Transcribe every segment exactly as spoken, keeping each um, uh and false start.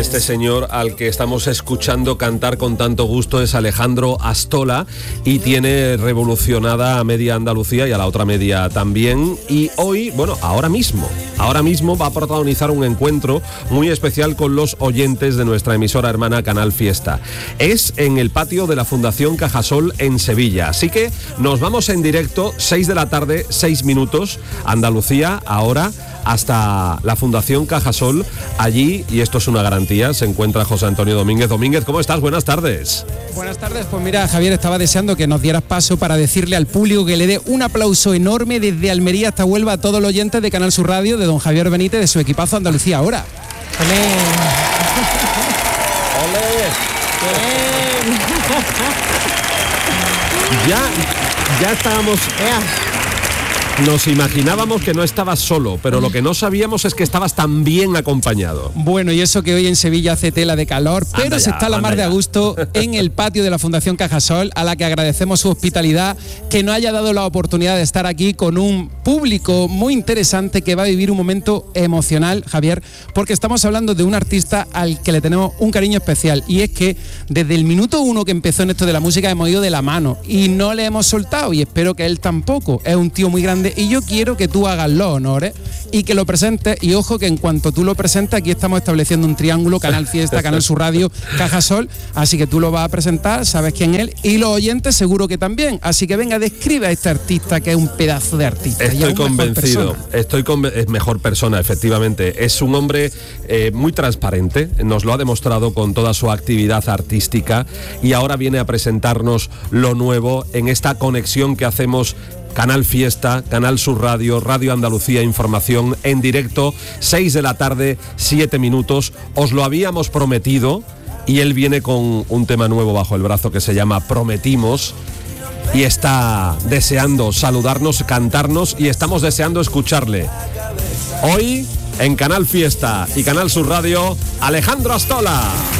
este señor al que estamos escuchando cantar con tanto gusto es Alejandro Astola y tiene revolucionada a media Andalucía y a la otra media también. Y hoy, bueno, ahora mismo, ahora mismo va a protagonizar un encuentro muy especial con los oyentes de nuestra emisora hermana Canal Fiesta. Es en el patio de la Fundación Cajasol en Sevilla. Así que nos vamos en directo, seis de la tarde, seis minutos, Andalucía, ahora hasta la Fundación Cajasol. Allí, y esto es una garantía, se encuentra José Antonio Domínguez. Domínguez, ¿cómo estás? Buenas tardes. Buenas tardes. Pues mira, Javier, estaba deseando que nos dieras paso para decirle al público que le dé un aplauso enorme desde Almería hasta Huelva a todos los oyentes de Canal Sur Radio, de don Javier Benítez, de su equipazo Andalucía Ahora. ¡Olé! ¡Olé! Ya, ya estábamos... Nos imaginábamos que no estabas solo, pero lo que no sabíamos es que estabas tan bien acompañado. Bueno, y eso que hoy en Sevilla hace tela de calor, pero anda se ya, está a la mar de a gusto en el patio de la Fundación Cajasol, a la que agradecemos su hospitalidad, que nos haya dado la oportunidad de estar aquí con un público muy interesante que va a vivir un momento emocional, Javier, porque estamos hablando de un artista al que le tenemos un cariño especial, y es que desde el minuto uno que empezó en esto de la música hemos ido de la mano y no le hemos soltado, y espero que él tampoco. Es un tío muy grande y yo quiero que tú hagas los honores y que lo presentes, y ojo que en cuanto tú lo presentes, aquí estamos estableciendo un triángulo: Canal Fiesta, Canal Sur Radio, Cajasol, así que tú lo vas a presentar, sabes quién es él, y los oyentes seguro que también, así que venga, describe a este artista que es un pedazo de artista. Estoy convencido, estoy conven- es mejor persona, efectivamente, es un hombre eh, muy transparente, nos lo ha demostrado con toda su actividad artística, y ahora viene a presentarnos lo nuevo en esta conexión que hacemos Canal Fiesta, Canal Sur Radio, Radio Andalucía Información, en directo, seis de la tarde, siete minutos. Os lo habíamos prometido y él viene con un tema nuevo bajo el brazo que se llama Prometimos y está deseando saludarnos, cantarnos, y estamos deseando escucharle. Hoy, en Canal Fiesta y Canal Sur Radio, Alejandro Astola.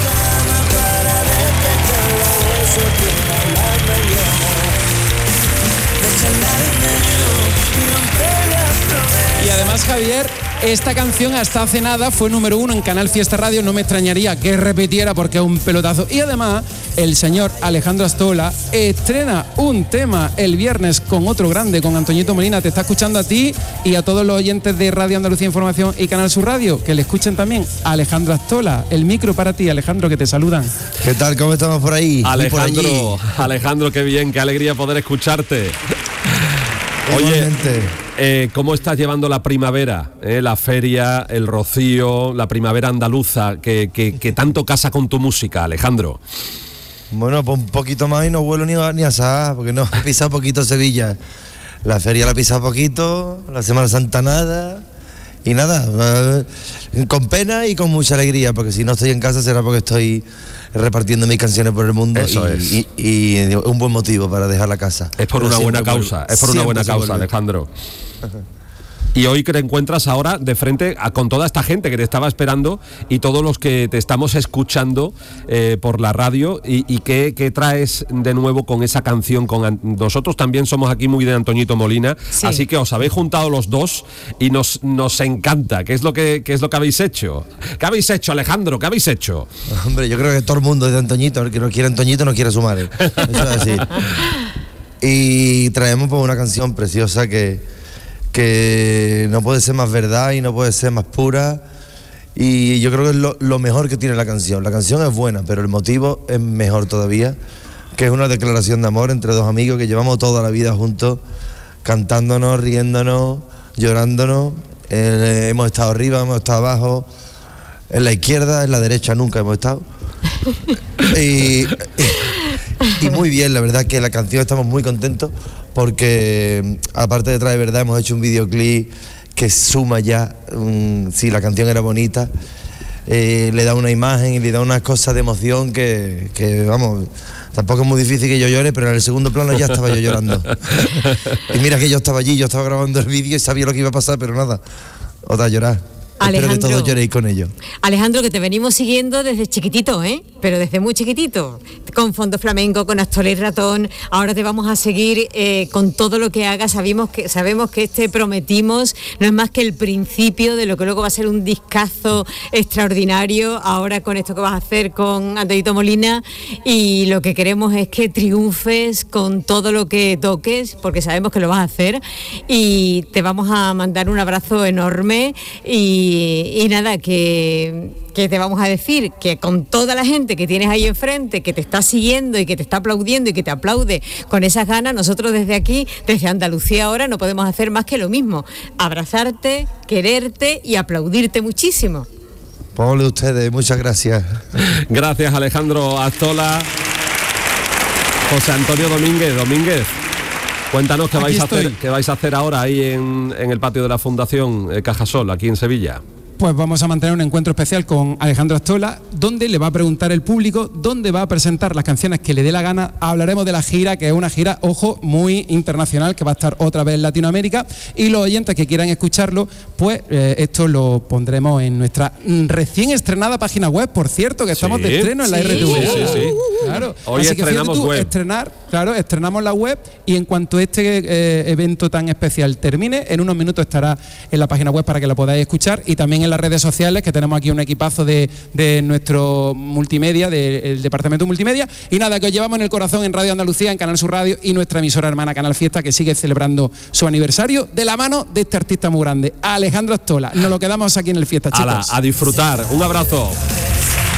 Y además, Javier, esta canción hasta hace nada fue número uno en Canal Fiesta Radio. No me extrañaría que repitiera porque es un pelotazo. Y además, el señor Alejandro Astola estrena un tema el viernes con otro grande, con Antoñito Molina. Te está escuchando a ti y a todos los oyentes de Radio Andalucía Información y Canal Sur Radio, que le escuchen también a Alejandro Astola. El micro para ti, Alejandro, que te saludan. ¿Qué tal? ¿Cómo estamos por ahí? Alejandro, por Alejandro, qué bien, qué alegría poder escucharte. Oye, eh, ¿cómo estás llevando la primavera? Eh, la feria, el rocío, la primavera andaluza, que, que, que tanto casa con tu música, Alejandro. Bueno, pues un poquito más y no vuelo ni a, ni a Sahara, porque no he pisado poquito Sevilla. La feria la he pisado poquito, la Semana Santa nada, y nada, eh, con pena y con mucha alegría, porque si no estoy en casa será porque estoy repartiendo mis canciones por el mundo. Eso y, es. y, y, y un buen motivo para dejar la casa. Es por Pero una buena vuelvo, causa, es por una buena causa, vuelve. Alejandro. Y hoy que te encuentras ahora de frente a, con toda esta gente que te estaba esperando y todos los que te estamos escuchando eh, por la radio, y, y qué, qué traes de nuevo con esa canción. Con nosotros también somos aquí muy de Antoñito Molina, sí. Así que os habéis juntado los dos y nos, nos encanta. ¿Qué es lo que qué es lo que habéis hecho? ¿Qué habéis hecho, Alejandro? ¿Qué habéis hecho? Hombre, yo creo que todo el mundo es de Antoñito, el que no quiere Antoñito no quiere sumar. ¿eh? Eso es así. Y traemos pues una canción preciosa que que no puede ser más verdad y no puede ser más pura, y yo creo que es lo, lo mejor que tiene la canción. La canción es buena, pero el motivo es mejor todavía, que es una declaración de amor entre dos amigos que llevamos toda la vida juntos, cantándonos, riéndonos, llorándonos. Eh, hemos estado arriba, hemos estado abajo, en la izquierda, en la derecha nunca hemos estado. y, y, y muy bien, la verdad que la canción estamos muy contentos, porque aparte de traer verdad hemos hecho un videoclip que suma ya, um, si la canción era bonita, eh, le da una imagen y le da unas cosas de emoción que, que, vamos, tampoco es muy difícil que yo llore, pero en el segundo plano ya estaba yo llorando. Y mira que yo estaba allí, yo estaba grabando el vídeo y sabía lo que iba a pasar, pero nada, otra llorar. Alejandro, espero que todos lloréis con ello. Alejandro, que te venimos siguiendo desde chiquitito, ¿eh? Pero desde muy chiquitito, con Fondo Flamenco, con Astola y Ratón. Ahora te vamos a seguir eh, con todo lo que hagas. Sabemos que, sabemos que este Prometimos no es más que el principio de lo que luego va a ser un discazo extraordinario, ahora con esto que vas a hacer con Antonito Molina, y lo que queremos es que triunfes con todo lo que toques, porque sabemos que lo vas a hacer, y te vamos a mandar un abrazo enorme. Y, y nada, que, que te vamos a decir que con toda la gente que tienes ahí enfrente, que te está siguiendo y que te está aplaudiendo y que te aplaude con esas ganas, nosotros desde aquí, desde Andalucía ahora, no podemos hacer más que lo mismo: abrazarte, quererte y aplaudirte muchísimo. Pobre ustedes, muchas gracias. Gracias, Alejandro Astola. José Antonio Domínguez, Domínguez. Cuéntanos qué vais, a hacer, qué vais a hacer ahora ahí en, en el patio de la Fundación Cajasol, aquí en Sevilla. Pues vamos a mantener un encuentro especial con Alejandro Astola, donde le va a preguntar el público dónde va a presentar las canciones que le dé la gana. Hablaremos de la gira, que es una gira, ojo, muy internacional, que va a estar otra vez en Latinoamérica. Y los oyentes que quieran escucharlo, pues eh, esto lo pondremos en nuestra recién estrenada página web, por cierto, que estamos sí, de estreno en la sí, R T V. Sí, sí, sí. Claro. Hoy Así estrenamos que tú, web. Estrenar, claro, estrenamos la web, y en cuanto este eh, evento tan especial termine, en unos minutos estará en la página web para que la podáis escuchar, y también en las redes sociales, que tenemos aquí un equipazo de, de nuestro multimedia, del departamento multimedia. Y nada, que os llevamos en el corazón en Radio Andalucía, en Canal Sur Radio, y nuestra emisora hermana Canal Fiesta, que sigue celebrando su aniversario de la mano de este artista muy grande, Alejandro Astola. Nos lo quedamos aquí en el Fiesta, chicos. Ala, a disfrutar. Un abrazo.